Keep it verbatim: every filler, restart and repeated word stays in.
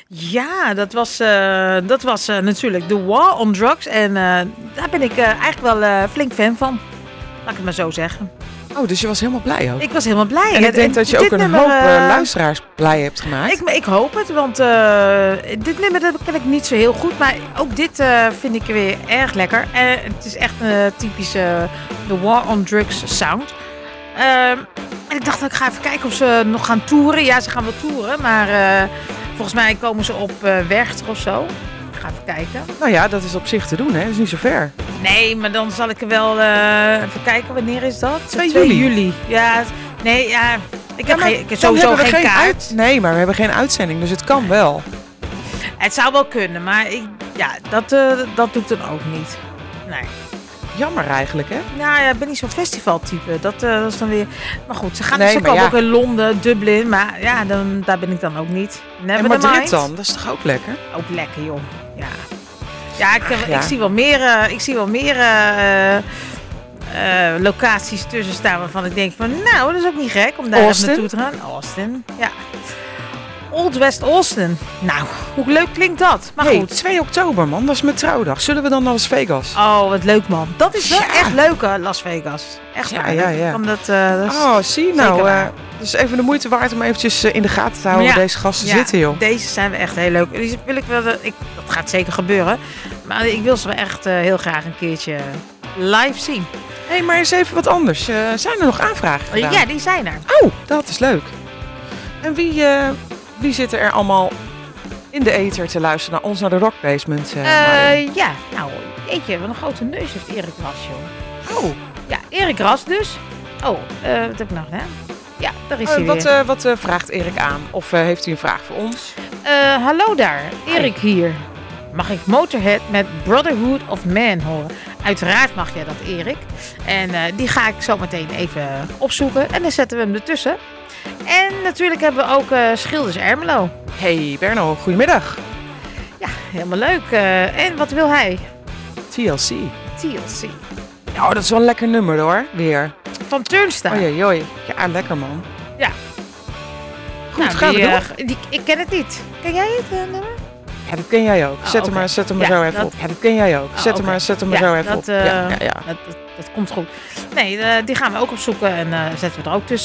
Ja, dat was, uh, dat was uh, natuurlijk The War on Drugs. En uh, daar ben ik uh, eigenlijk wel uh, flink fan van. Laat ik het maar zo zeggen. Oh, dus je was helemaal blij ook? Ik was helemaal blij. En ik denk en, dat je ook een nummer, hoop uh, luisteraars blij hebt gemaakt. Ik, ik hoop het, want uh, dit nummer dat ken ik niet zo heel goed. Maar ook dit uh, vind ik weer erg lekker. Uh, het is echt een uh, typische uh, The War on Drugs sound. Uh, en ik dacht, ik ga even kijken of ze nog gaan toeren. Ja, ze gaan wel toeren, maar uh, volgens mij komen ze op uh, Werchter of zo. Ik ga even kijken. Nou ja, dat is op zich te doen, hè? Dat is niet zo ver. Nee, maar dan zal ik er wel uh, even kijken. Wanneer is dat? twee juli. Ja, nee, ja. Ik ja, heb, geen, ik heb sowieso geen, geen kaart. Uit, nee, maar we hebben geen uitzending, dus het kan nee. wel. Het zou wel kunnen, maar ik, ja, dat, uh, dat doe ik dan ook niet. Nee. Jammer eigenlijk, hè? Nou ja, ik ben niet zo'n festivaltype. Dat, uh, dat is dan weer... Maar goed, ze gaan nee, ze komen ja. ook in Londen, Dublin. Maar ja, dan, daar ben ik dan ook niet. Never en Madrid mind. dan? Dat is toch ook lekker? Ook lekker, joh. Ja. Ja, ik, Ach, ja. ik zie wel meer, uh, ik zie wel meer uh, uh, locaties tussen staan waarvan ik denk van, nou, dat is ook niet gek om daar even naartoe te gaan. Austin, ja. Old West Austin. Nou, hoe leuk klinkt dat? Maar hey, goed. twee oktober, man. Dat is mijn trouwdag. Zullen we dan naar Las Vegas? Oh, wat leuk, man. Dat is wel ja. echt leuk, hè, Las Vegas. Echt ja, waar. Ja, ja. Kan dat, uh, dat oh, zie nou. Uh, dus even de moeite waard om eventjes uh, in de gaten te houden ja. waar deze gasten ja, zitten, joh. Deze zijn we echt heel leuk. Die wil ik wel, ik, dat gaat zeker gebeuren. Maar ik wil ze wel echt uh, heel graag een keertje live zien. Hé, hey, maar eens even wat anders. Uh, zijn er nog aanvragen gedaan? Ja, die zijn er. Oh, dat is leuk. En wie... Uh, Wie zitten er allemaal in de ether te luisteren naar ons, naar de Rock Basement? Uh, uh, ja, nou, eetje, wat een grote neus heeft Erik Ras, joh. Oh. Ja, Erik Ras dus. Oh, uh, wat heb ik nog gedaan? Ja, daar is uh, hij wat, weer. Uh, wat uh, vraagt Erik aan? Of uh, heeft hij een vraag voor ons? Uh, hallo daar, Erik Hi. hier. Mag ik Motorhead met Brotherhood of Man horen? Uiteraard mag jij dat, Erik. En uh, die ga ik zo meteen even opzoeken. En dan zetten we hem ertussen. En natuurlijk hebben we ook uh, Schilders Ermelo. Hey Berno, goedemiddag. Ja, helemaal leuk. Uh, en wat wil hij? T L C. T L C. Nou, dat is wel een lekker nummer hoor, weer. Van Turnstile. Oei, oei, oei. Ja, lekker man. Ja. Goed, nou, gaan die, we door. Uh, die, ik ken het niet. Ken jij het uh, nummer? Ja, dat ken jij ook. Oh, zet hem okay. maar, zet hem maar ja, zo even dat... op. Ja, dat ken jij ook. Oh, zet okay. hem maar, zet hem maar ja, zo even dat, op. Uh, ja, ja, ja. Dat, dat, dat komt goed. Nee, uh, die gaan we ook opzoeken en uh, zetten we er ook tussen.